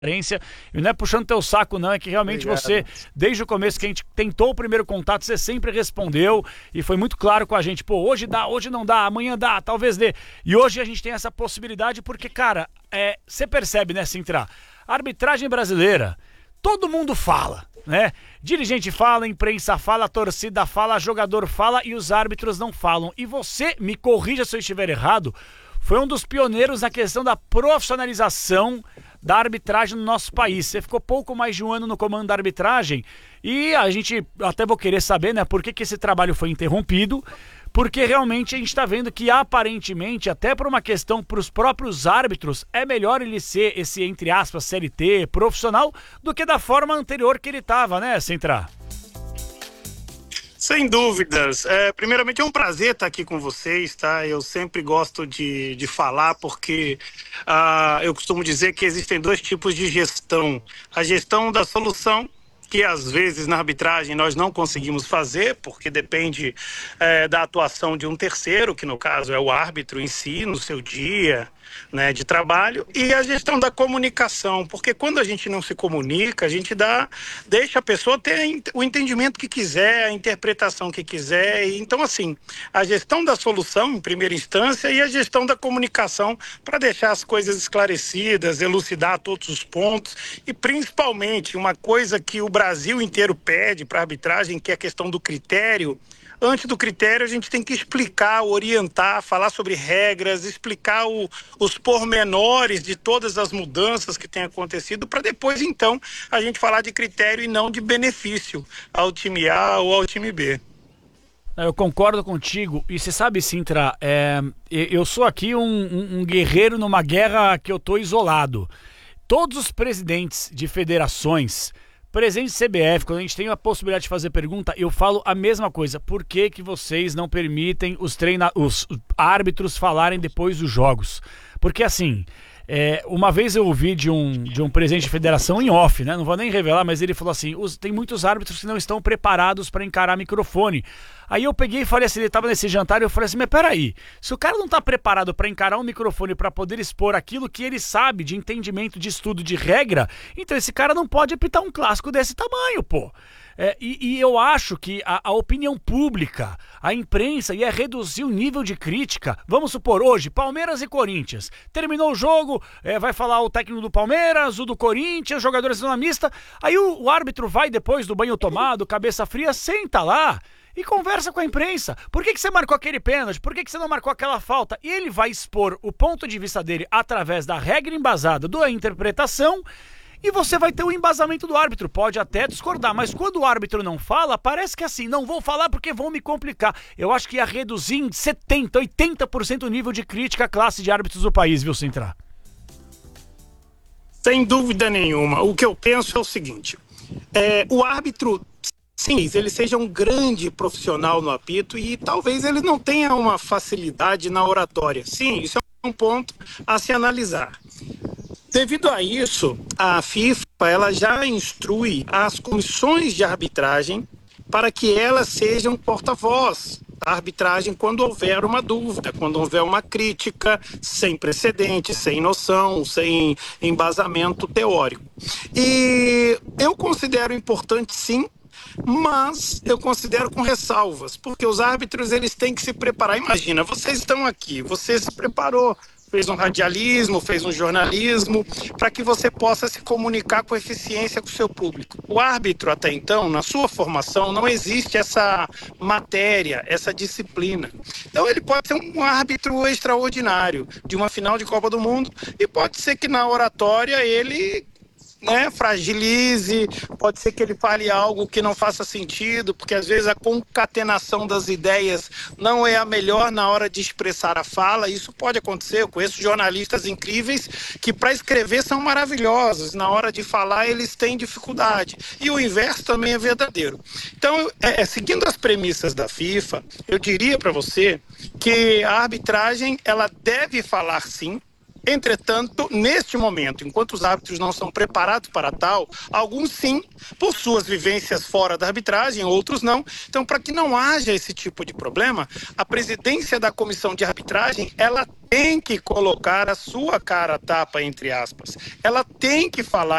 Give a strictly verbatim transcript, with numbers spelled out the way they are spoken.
E não é puxando teu saco não, é que realmente Obrigado. Você, desde o começo que a gente tentou o primeiro contato, você sempre respondeu e foi muito claro com a gente, pô, hoje dá, hoje não dá, amanhã dá, talvez dê. E hoje a gente tem essa possibilidade porque, cara, é, você percebe, né, Sintra, a arbitragem brasileira, todo mundo fala, né? Dirigente fala, imprensa fala, torcida fala, jogador fala e os árbitros não falam. E você, me corrija se eu estiver errado, foi um dos pioneiros na questão da profissionalização da arbitragem no nosso país. Você ficou pouco mais de um ano no comando da arbitragem e a gente, até vou querer saber, né, por que que esse trabalho foi interrompido, porque realmente a gente está vendo que aparentemente, até por uma questão para os próprios árbitros, é melhor ele ser esse, entre aspas, C L T, profissional, do que da forma anterior que ele estava, né, Sintra? Sem dúvidas. É, primeiramente é um prazer estar aqui com vocês, tá? Eu sempre gosto de, de falar porque uh, eu costumo dizer que existem dois tipos de gestão. A gestão da solução, que às vezes na arbitragem nós não conseguimos fazer, porque depende é, da atuação de um terceiro, que no caso é o árbitro em si, no seu dia, né, de trabalho, e a gestão da comunicação, porque quando a gente não se comunica, a gente dá, deixa a pessoa ter o entendimento que quiser, a interpretação que quiser. Então, assim, a gestão da solução em primeira instância e a gestão da comunicação para deixar as coisas esclarecidas, elucidar todos os pontos e principalmente uma coisa que o Brasil inteiro pede para a arbitragem, que é a questão do critério. Antes do critério, a gente tem que explicar, orientar, falar sobre regras, explicar o, os pormenores de todas as mudanças que têm acontecido, para depois, então, a gente falar de critério e não de benefício ao time A ou ao time B. Eu concordo contigo. E você sabe, Sintra, é, eu sou aqui um, um, um guerreiro numa guerra que eu tô isolado. Todos os presidentes de federações, presidente C B F, quando a gente tem a possibilidade de fazer pergunta, eu falo a mesma coisa. Por que que vocês não permitem os, treina os árbitros falarem depois dos jogos? Porque assim, é, uma vez eu ouvi de um, de um presidente de federação em off, né? Não vou nem revelar, mas ele falou assim, os, tem muitos árbitros que não estão preparados para encarar microfone. Aí eu peguei e falei assim, ele estava nesse jantar e eu falei assim, mas peraí, se o cara não está preparado para encarar um microfone para poder expor aquilo que ele sabe de entendimento, de estudo, de regra, então esse cara não pode apitar um clássico desse tamanho, pô. É, e, e eu acho que a, a opinião pública, a imprensa, ia reduzir o nível de crítica. Vamos supor, hoje, Palmeiras e Corinthians. Terminou o jogo, é, vai falar o técnico do Palmeiras, o do Corinthians, jogadores na mista. Aí o, o árbitro vai depois do banho tomado, cabeça fria, senta lá e conversa com a imprensa. Por que que você marcou aquele pênalti? Por que que você não marcou aquela falta? E ele vai expor o ponto de vista dele através da regra embasada da interpretação. E você vai ter o embasamento do árbitro, pode até discordar, mas quando o árbitro não fala, parece que assim, não vou falar porque vão me complicar. Eu acho que ia reduzir em setenta, oitenta por cento o nível de crítica à classe de árbitros do país, viu, Sintra? Sem dúvida nenhuma. O que eu penso é o seguinte, é, o árbitro, sim, ele seja um grande profissional no apito e talvez ele não tenha uma facilidade na oratória. Sim, isso é um ponto a se analisar. Devido a isso, a FIFA ela já instrui as comissões de arbitragem para que elas sejam porta-voz da arbitragem quando houver uma dúvida, quando houver uma crítica sem precedente, sem noção, sem embasamento teórico. E eu considero importante, sim, mas eu considero com ressalvas, porque os árbitros eles têm que se preparar. Imagina, vocês estão aqui, você se preparou, fez um radialismo, fez um jornalismo, para que você possa se comunicar com eficiência com o seu público. O árbitro, até então, na sua formação, não existe essa matéria, essa disciplina. Então ele pode ser um árbitro extraordinário de uma final de Copa do Mundo e pode ser que na oratória ele, né, fragilize, pode ser que ele fale algo que não faça sentido, porque às vezes a concatenação das ideias não é a melhor na hora de expressar a fala. Isso pode acontecer. Eu conheço jornalistas incríveis que para escrever são maravilhosos, na hora de falar eles têm dificuldade, e o inverso também é verdadeiro. Então, é, é, seguindo as premissas da FIFA, eu diria para você que a arbitragem ela deve falar sim, Entretanto, neste momento, enquanto os árbitros não são preparados para tal, alguns sim, por suas vivências fora da arbitragem, outros não. Então, para que não haja esse tipo de problema, a presidência da comissão de arbitragem, ela tem que colocar a sua cara a tapa, entre aspas. Ela tem que falar